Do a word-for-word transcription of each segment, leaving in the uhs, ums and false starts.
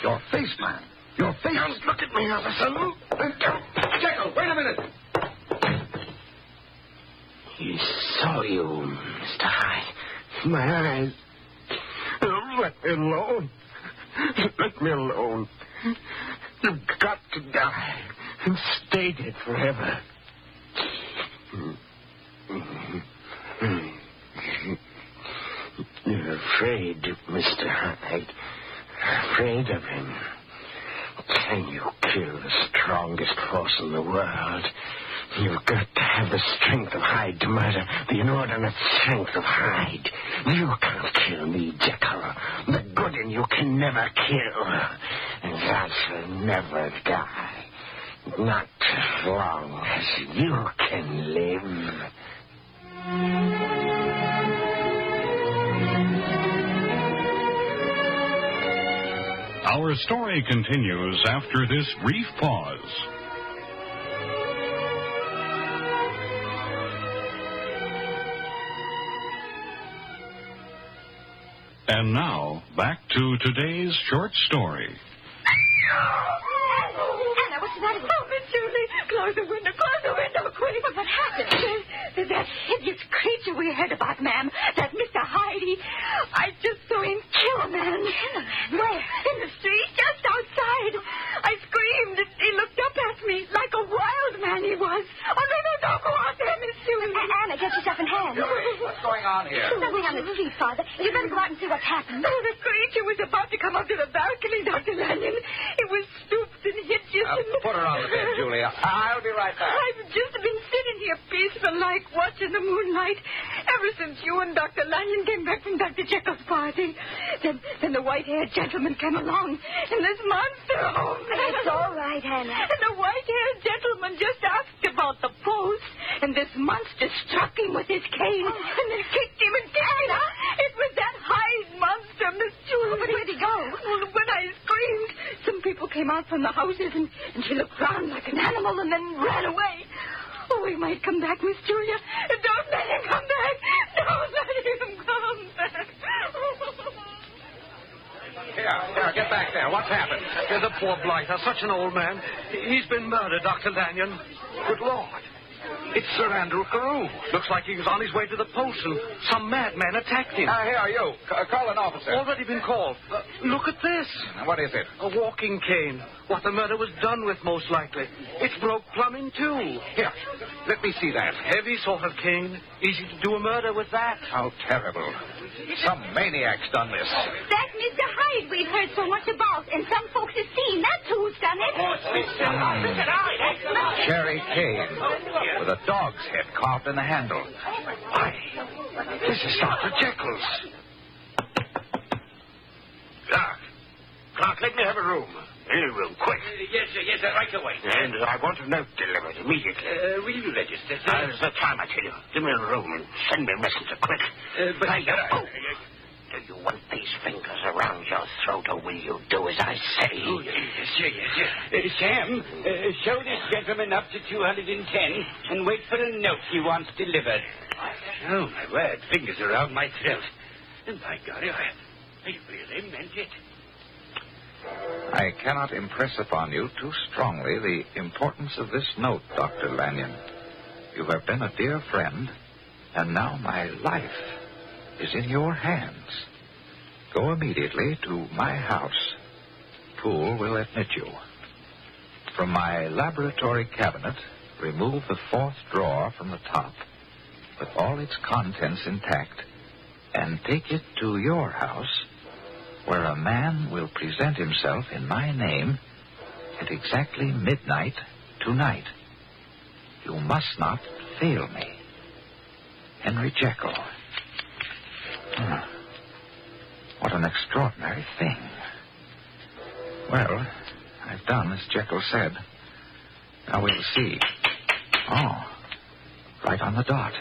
Your face, man. Your face. Don't look at me, officer. Jekyll, wait a minute. He saw you, Mister Hyde. My eyes. Oh, let me alone. Let me alone. You've got to die and stay dead forever. You're afraid, Mister Hyde. Afraid of him. Can you kill the strongest force in the world? You've got to have the strength of Hyde to murder the inordinate strength of Hyde. You can't kill me, Jekyll. The good in you can never kill. And that shall never die. Not as long as you can live. Our story continues after this brief pause. And now, back to today's short story. Anna, what's the matter with you? Oh, Miss Julie, close the window, close the window, quick. What, what happened? That, that hideous creature we heard about, ma'am, that Mister Hyde, he, I just saw him kill a man. Kill a man? Where? In the street, just outside. I screamed. He looked up at me like a wild man he was. Oh, no, no, don't go out there, Miss Julie. Anna, get yourself in hand. What's going on here? Something on the street, Father. You better go out and see what's happened. Oh, the creature was about to come up to the balcony, Doctor Lanyon. It was stooped and hideous. Uh, put her on the bed, Julia. I'll be right back. I've just been sitting here peaceful-like, watching the moonlight, ever since you and Doctor Lanyon came back from Doctor Jekyll's party. Then, then the white-haired gentleman came along, and this monster... Oh, It's all right, Hannah. And the white-haired gentleman just asked about the post, and this monster struck him with his cane, Oh. and then kicked him and kicked him. It was that Hyde monster, Miss Julie. But where'd he go? Well, when I screamed, some people came out from the houses, and, and she looked round like an animal and then ran away. Oh, he might come back, Miss Julia. Don't let him come back. Don't let him come back. Here, here, get back there. What's happened? There's a poor blighter, such an old man. He's been murdered, Doctor Lanyon. Good Lord. It's Sir Andrew Carew. Looks like he was on his way to the post, and some madman attacked him. Uh, here, you. C- call an officer. Already been called. Uh, look at this. What is it? A walking cane. What the murder was done with, most likely. It's broke plumb in two. Here, let me see that. Heavy sort of cane. Easy to do a murder with that. How terrible. Some maniac's done this. That's Mister Hyde we've heard so much about, and some folks have seen. That's who's done it. Cherry cane with a dog's head carved in the handle. Why, this is Doctor Jekyll's. Clark. Clark, let me have a room. Any room, quick. Uh, yes, sir, yes, sir, right away. And I want a note delivered immediately. Uh, will you register, sir? Now's the time, I tell you. Give me a room and send me a messenger, quick. Uh, but... Now, you Uh, oh. Do you want these fingers around your throat, or will you do as I say? Oh, yes, yes, sir, yes, sir. Uh, Sam, uh, show this gentleman up to two hundred ten and wait for a note he wants delivered. Oh, my word, fingers around my throat. And by golly, I, I really meant it. I cannot impress upon you too strongly the importance of this note, Doctor Lanyon. You have been a dear friend, and now my life is in your hands. Go immediately to my house. Poole will admit you. From my laboratory cabinet, remove the fourth drawer from the top, with all its contents intact, and take it to your house, where a man will present himself in my name at exactly midnight tonight. You must not fail me. Henry Jekyll. Hmm. What an extraordinary thing. Well, I've done as Jekyll said. Now we'll see. Oh, right on the dot.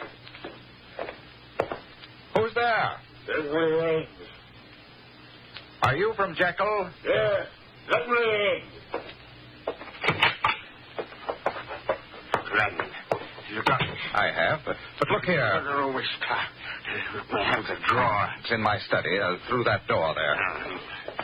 Who's there? Are you from Jekyll? Yeah, let me in. Glenn, you got it. I have, but, but look here. They're always tight. My hands are drawer. It's in my study, uh, through that door there. Uh,